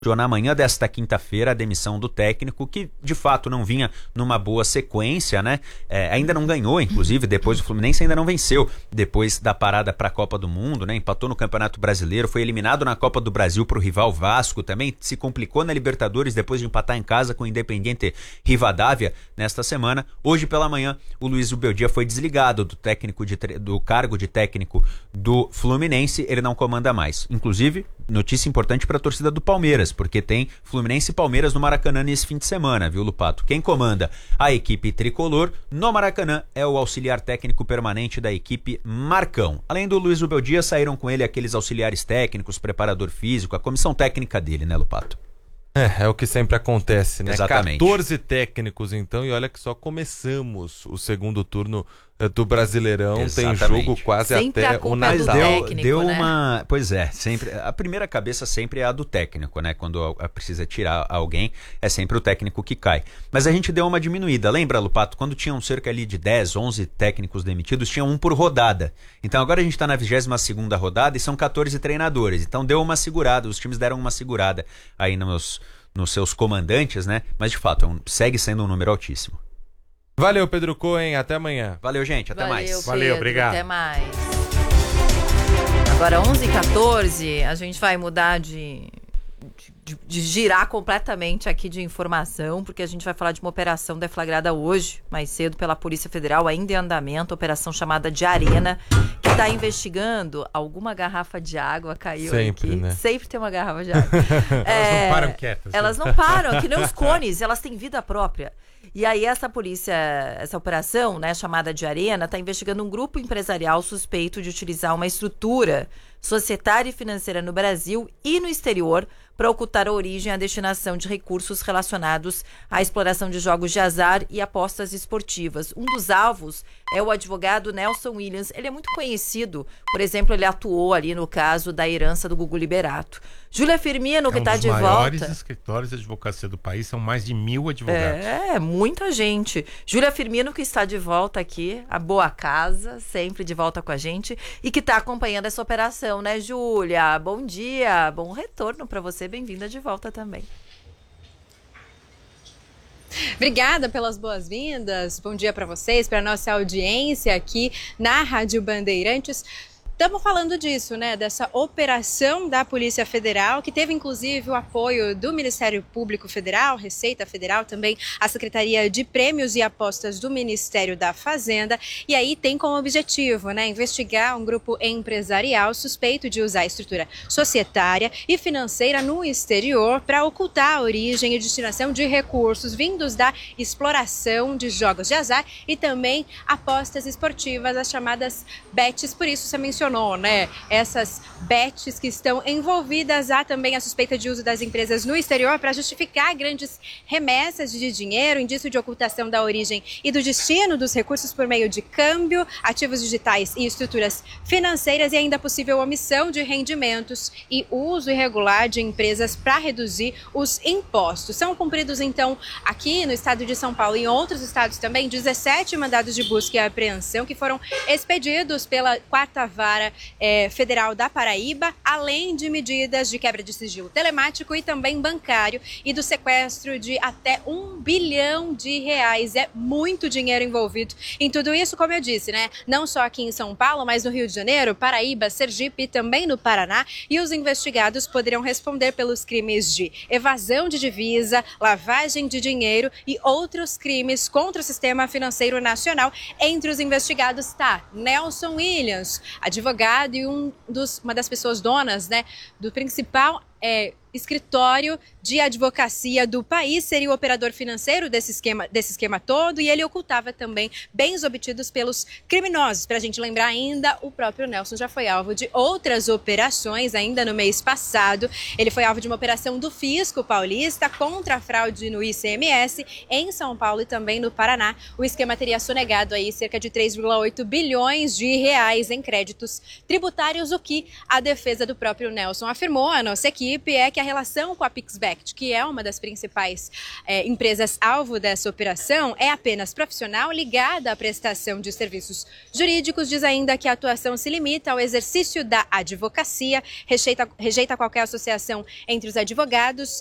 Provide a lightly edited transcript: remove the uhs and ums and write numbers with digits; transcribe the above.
na manhã desta quinta-feira a demissão do técnico, que de fato não vinha numa boa sequência, né? Ainda não ganhou, inclusive, depois o Fluminense ainda não venceu, depois da parada para a Copa do Mundo, né? Empatou no Campeonato Brasileiro, foi eliminado na Copa do Brasil para o rival Vasco, também se complicou na Libertadores depois de empatar em casa com o Independiente Rivadavia nesta semana. Hoje pela manhã o Luiz Ubeldia foi desligado do cargo de técnico do Fluminense, ele não comanda mais. Inclusive, notícia importante para a torcida do Palmeiras, porque tem Fluminense e Palmeiras no Maracanã nesse fim de semana, viu, Lupato? Quem comanda a equipe tricolor no Maracanã é o auxiliar técnico permanente da equipe Marcão. Além do Luiz Ubeldia, saíram com ele aqueles auxiliares técnicos, preparador físico, a comissão técnica dele, né, Lupato? É o que sempre acontece, né? Exatamente. 14 técnicos, então, e olha que só começamos o segundo turno do Brasileirão. Exatamente. Tem jogo quase sempre até o Natal. Deu né? uma... Pois é, sempre... A primeira cabeça sempre é a do técnico, né? Quando precisa tirar alguém, é sempre o técnico que cai. Mas a gente deu uma diminuída. Lembra, Lupato? Quando tinham cerca ali de 10, 11 técnicos demitidos, tinha um por rodada. Então agora a gente está na 22ª rodada e são 14 treinadores. Então deu uma segurada, os times deram uma segurada aí nos seus comandantes, né? Mas de fato, segue sendo um número altíssimo. Valeu, Pedro Cohen, até amanhã. Valeu, gente, até mais. Pedro, Valeu, obrigado. Até mais. Agora, 11h14, a gente vai mudar de girar completamente aqui de informação, porque a gente vai falar de uma operação deflagrada hoje, mais cedo, pela Polícia Federal, ainda em andamento, operação chamada de Arena, que está investigando alguma garrafa de água, caiu sempre, aqui. Né? Sempre tem uma garrafa de água. Elas não param quietas. Elas não param, que nem os cones, elas têm vida própria. E aí essa operação, né, chamada de Arena, está investigando um grupo empresarial suspeito de utilizar uma estrutura societária e financeira no Brasil e no exterior para ocultar a origem e a destinação de recursos relacionados à exploração de jogos de azar e apostas esportivas. Um dos alvos é o advogado Nelson Williams. Ele é muito conhecido, por exemplo, ele atuou ali no caso da herança do Gugu Liberato. Júlia Firmino, que está de volta. Um dos maiores escritórios de advocacia do país, são mais de 1.000 advogados. Muita gente. Júlia Firmino, que está de volta aqui, a boa casa, sempre de volta com a gente, e que está acompanhando essa operação, né, Júlia? Bom dia, bom retorno para você, bem-vinda de volta também. Obrigada pelas boas-vindas, bom dia para vocês, para a nossa audiência aqui na Rádio Bandeirantes. Estamos falando disso, né? Dessa operação da Polícia Federal, que teve inclusive o apoio do Ministério Público Federal, Receita Federal, também a Secretaria de Prêmios e Apostas do Ministério da Fazenda. E aí tem como objetivo, né, investigar um grupo empresarial suspeito de usar estrutura societária e financeira no exterior para ocultar a origem e destinação de recursos vindos da exploração de jogos de azar e também apostas esportivas, as chamadas bets. Por isso você mencionou, né, essas bets que estão envolvidas. Há também a suspeita de uso das empresas no exterior para justificar grandes remessas de dinheiro, indício de ocultação da origem e do destino dos recursos por meio de câmbio, ativos digitais e estruturas financeiras, e ainda possível omissão de rendimentos e uso irregular de empresas para reduzir os impostos. São cumpridos, então, aqui no estado de São Paulo e em outros estados também, 17 mandados de busca e apreensão que foram expedidos pela 4ª Vara Federal da Paraíba, além de medidas de quebra de sigilo telemático e também bancário e do sequestro de até R$1 bilhão. É muito dinheiro envolvido em tudo isso, como eu disse, né? Não só aqui em São Paulo, mas no Rio de Janeiro, Paraíba, Sergipe e também no Paraná. E os investigados poderão responder pelos crimes de evasão de divisa, lavagem de dinheiro e outros crimes contra o sistema financeiro nacional. Entre os investigados está Nelson Williams, advogado e uma das pessoas donas, né, do principal escritório de advocacia do país, seria o operador financeiro desse esquema todo, e ele ocultava também bens obtidos pelos criminosos. Para a gente lembrar ainda, o próprio Nelson já foi alvo de outras operações ainda no mês passado. Ele foi alvo de uma operação do Fisco Paulista contra a fraude no ICMS em São Paulo e também no Paraná. O esquema teria sonegado aí cerca de 3,8 bilhões de reais em créditos tributários. O que a defesa do próprio Nelson afirmou, a nossa equipe, é que a relação com a Pixbet Direct, que é uma das principais empresas alvo dessa operação, é apenas profissional ligada à prestação de serviços jurídicos. Diz ainda que a atuação se limita ao exercício da advocacia, rejeita qualquer associação entre os advogados